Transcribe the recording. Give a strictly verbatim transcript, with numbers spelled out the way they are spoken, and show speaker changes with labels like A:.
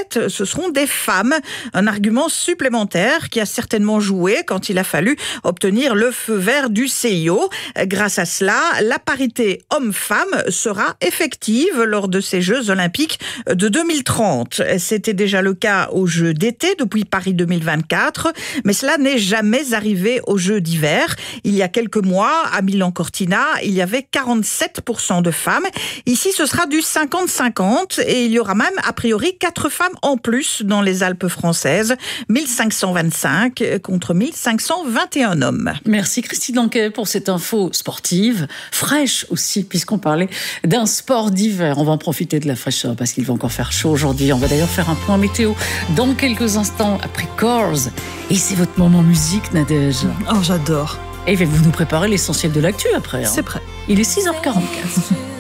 A: athlètes, ce seront des femmes. Un argument supplémentaire qui a certainement joué quand il a fallu obtenir le feu vert du C I O. Grâce à cela, la parité homme-femme sera effective lors de ces Jeux olympiques de deux mille trente. C'était déjà le cas aux Jeux d'été depuis Paris deux mille vingt-quatre, mais cela n'est jamais arrivé aux Jeux d'hiver. Il y a quelques mois, à Milan-Cortina, il y avait quarante-sept pour cent de femmes. Ici, ce sera du cinquante cinquante et il y aura même, a priori, quatre femmes en plus dans les Alpes françaises. mille cinq cent vingt-cinq contre mille cinq cent vingt et un hommes.
B: Merci Christine Anquet pour cette info sportive, fraîche aussi, puisqu'on parlait d'un sport d'hiver. On va en profiter de la fraîcheur parce qu'il va encore faire chaud aujourd'hui. On va d'ailleurs faire un point météo dans quelques instants après Corrs. Et c'est votre moment musique, Nadège.
C: Oh, j'adore.
B: Et vous nous préparez l'essentiel de l'actu après. Hein.
C: C'est prêt.
B: Il est six heures quarante-quatre.